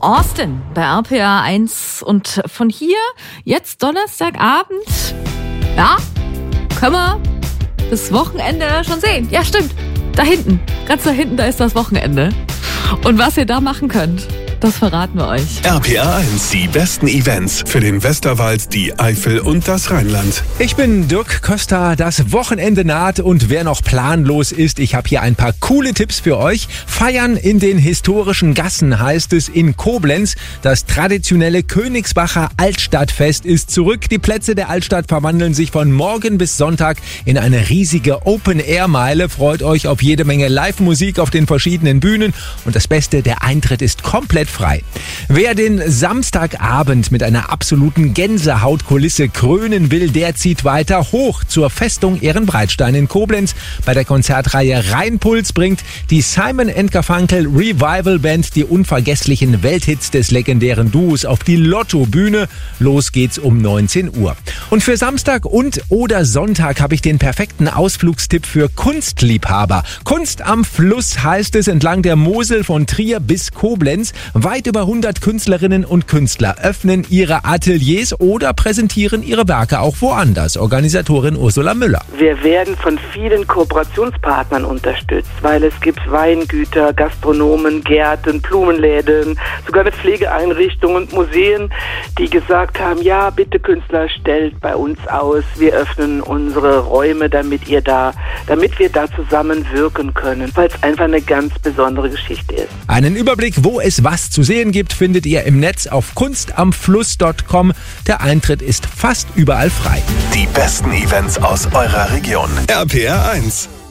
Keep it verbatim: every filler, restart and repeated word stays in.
Austin bei R P R eins. Und von hier, jetzt Donnerstagabend, ja, können wir das Wochenende schon sehen. Ja, stimmt. Da hinten, ganz da hinten, da ist das Wochenende. Und was ihr da machen könnt, das verraten wir euch. R P R eins, die besten Events für den Westerwald, die Eifel und das Rheinland. Ich bin Dirk Köster, das Wochenende naht und wer noch planlos ist, ich habe hier ein paar coole Tipps für euch. Feiern in den historischen Gassen heißt es in Koblenz. Das traditionelle Königsbacher Altstadtfest ist zurück. Die Plätze der Altstadt verwandeln sich von morgen bis Sonntag in eine riesige Open-Air-Meile. Freut euch auf jede Menge Live-Musik auf den verschiedenen Bühnen und das Beste, der Eintritt ist komplett frei. Wer den Samstagabend mit einer absoluten Gänsehautkulisse krönen will, der zieht weiter hoch zur Festung Ehrenbreitstein in Koblenz. Bei der Konzertreihe Rheinpuls bringt die Simon and Garfunkel Revival Band die unvergesslichen Welthits des legendären Duos auf die Lotto-Bühne. Los geht's um neunzehn Uhr. Und für Samstag und oder Sonntag habe ich den perfekten Ausflugstipp für Kunstliebhaber. Kunst am Fluss heißt es entlang der Mosel von Trier bis Koblenz. Weit über hundert Künstlerinnen und Künstler öffnen ihre Ateliers oder präsentieren ihre Werke auch woanders. Organisatorin Ursula Müller. Wir werden von vielen Kooperationspartnern unterstützt, weil es gibt Weingüter, Gastronomen, Gärten, Blumenläden, sogar eine Pflegeeinrichtung und Museen, die gesagt haben, ja, bitte Künstler, stellt bei uns aus. Wir öffnen unsere Räume, damit ihr da, damit wir da zusammen wirken können, weil es einfach eine ganz besondere Geschichte ist. Einen Überblick, wo es was zu sehen gibt, findet ihr im Netz auf kunstamfluss punkt com. Der Eintritt ist fast überall frei. Die besten Events aus eurer Region. R P R eins.